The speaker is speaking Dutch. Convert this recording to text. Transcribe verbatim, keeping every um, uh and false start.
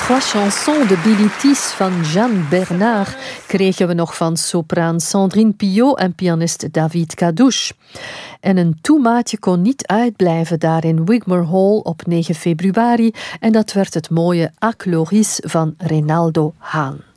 Trois chansons de Billy Tis van Jeanne Bernard kregen we nog van sopraan Sandrine Piot en pianist David Cadouche. En een toemaatje kon niet uitblijven daar in Wigmore Hall op negen februari en dat werd het mooie A Cloris van Reynaldo Haan.